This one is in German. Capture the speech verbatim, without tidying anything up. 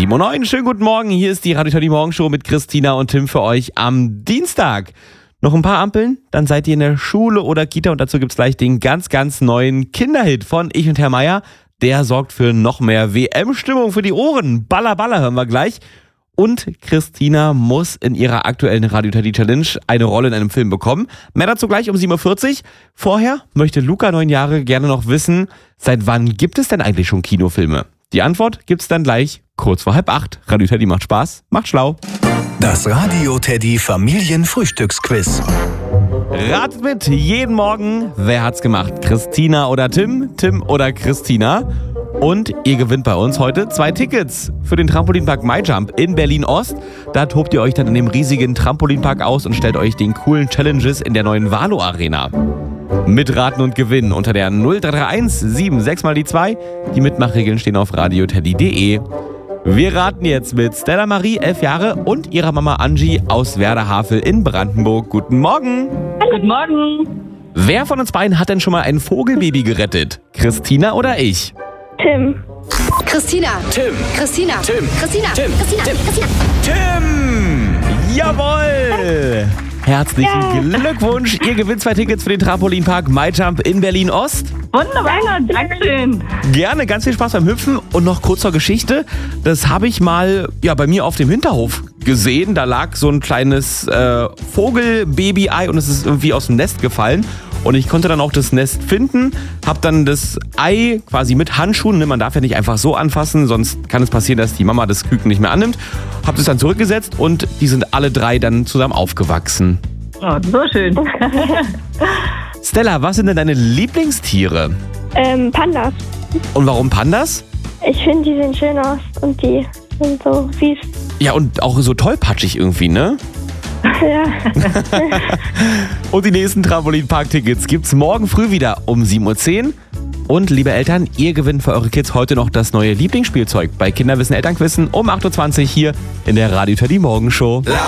sieben Uhr neun, schönen guten Morgen. Hier ist die Radio Teddy Morgenshow mit Christina und Tim für euch am Dienstag. Noch ein paar Ampeln, dann seid ihr in der Schule oder Kita und dazu gibt's gleich den ganz, ganz neuen Kinderhit von Ich und Herr Meier. Der sorgt für noch mehr W M-Stimmung für die Ohren. Baller, baller hören wir gleich. Und Christina muss in ihrer aktuellen Radio Teddy Challenge eine Rolle in einem Film bekommen. Mehr dazu gleich um sieben Uhr vierzig. Vorher möchte Luca, neun Jahre, gerne noch wissen, seit wann gibt es denn eigentlich schon Kinofilme? Die Antwort gibt's dann gleich kurz vor halb acht. Radio Teddy macht Spaß, macht schlau. Das Radio Teddy Familienfrühstücksquiz. Ratet mit jeden Morgen, wer hat's gemacht? Christina oder Tim? Tim oder Christina? Und ihr gewinnt bei uns heute zwei Tickets für den Trampolinpark MyJump in Berlin-Ost. Da tobt ihr euch dann in dem riesigen Trampolinpark aus und stellt euch den coolen Challenges in der neuen Valo Arena. Mitraten und gewinnen unter der null drei drei eins sieben sechs mal die zwei. Die Mitmachregeln stehen auf radioteddy punkt de. Wir raten jetzt mit Stella Marie, elf Jahre, und ihrer Mama Angie aus Werderhavel in Brandenburg. Guten Morgen. Guten Morgen. Wer von uns beiden hat denn schon mal ein Vogelbaby gerettet? Christina oder ich? Tim. Christina. Tim. Christina. Tim. Christina. Tim. Christina. Tim. Christina. Tim! Jawohl! Herzlichen Ja. Glückwunsch. Ihr gewinnt zwei Tickets für den Trampolinpark MyJump in Berlin-Ost. Wunderbar, Dankeschön. Gerne, ganz viel Spaß beim Hüpfen. Und noch kurz zur Geschichte. Das habe ich mal ja, bei mir auf dem Hinterhof gesehen. Da lag so ein kleines äh, Vogelbaby-Ei und es ist irgendwie aus dem Nest gefallen. Und ich konnte dann auch das Nest finden, habe dann das Ei quasi mit Handschuhen, ne, man darf ja nicht einfach so anfassen, sonst kann es passieren, dass die Mama das Küken nicht mehr annimmt, habe es dann zurückgesetzt und die sind alle drei dann zusammen aufgewachsen. Oh, so schön. Stella, was sind denn deine Lieblingstiere? Ähm, Pandas. Und warum Pandas? Ich finde, die sehen schön aus und die sind so süß. Ja, und auch so tollpatschig irgendwie, ne? Ja. Und die nächsten Trampolinpark-Tickets gibt's morgen früh wieder um sieben Uhr zehn. Und liebe Eltern, ihr gewinnt für eure Kids heute noch das neue Lieblingsspielzeug bei Kinderwissen Elternquissen um acht Uhr zwanzig hier in der Radio Teddy Morgenshow.